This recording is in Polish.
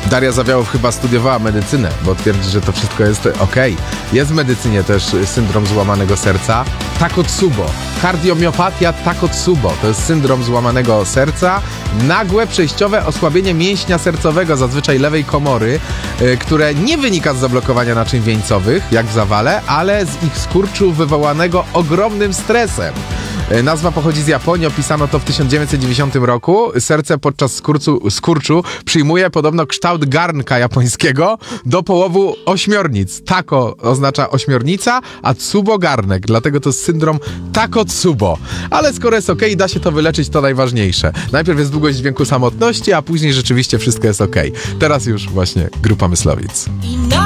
Daria Zawiałow chyba studiowała medycynę, bo twierdzi, że to wszystko jest okej. Jest w medycynie też syndrom złamanego serca. Takotsubo. Kardiomiopatia Takotsubo. To jest syndrom złamanego serca. Nagłe, przejściowe osłabienie mięśnia sercowego, zazwyczaj lewej komory, które nie wynika z zablokowania naczyń wieńcowych, jak w zawale, ale z ich skurczu wywołanego ogromnym stresem. Nazwa pochodzi z Japonii, opisano to w 1990 roku. Serce podczas skurczu przyjmuje podobno kształt garnka japońskiego do połowu ośmiornic. Tako oznacza ośmiornica, a tsubo garnek, dlatego to jest syndrom Takotsubo. Ale skoro jest okej, da się to wyleczyć, to najważniejsze. Najpierw jest długość dźwięku samotności, a później rzeczywiście wszystko jest okej. Teraz już właśnie grupa Myslowic.